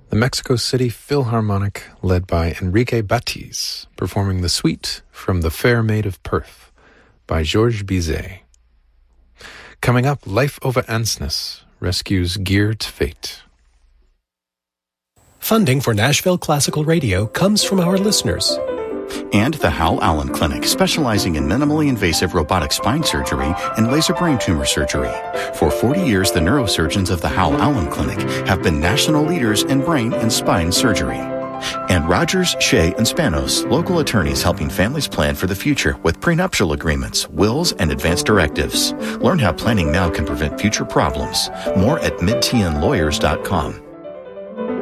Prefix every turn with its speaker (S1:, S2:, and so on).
S1: the Mexico City Philharmonic, led by Enrique Batiz, performing the suite from The Fair Maid of Perth by Georges Bizet. Coming up, Life Over Ansness rescues Geert Fate.
S2: Funding for Nashville Classical Radio comes from our listeners.
S3: And the Hal Allen Clinic, specializing in minimally invasive robotic spine surgery and laser brain tumor surgery. For 40 years, the neurosurgeons of the Hal Allen Clinic have been national leaders in brain and spine surgery. And Rogers, Shea, and Spanos, local attorneys helping families plan for the future with prenuptial agreements, wills, and advance directives. Learn how planning now can prevent future problems. More at midtnlawyers.com.